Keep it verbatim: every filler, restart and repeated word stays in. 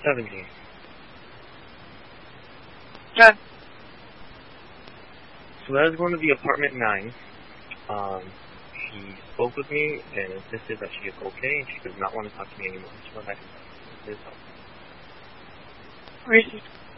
seventeen. Okay. So I was going to the apartment nine. Um, she spoke with me and insisted that she is okay and she does not want to talk to me anymore. She went back to his house. Where is she?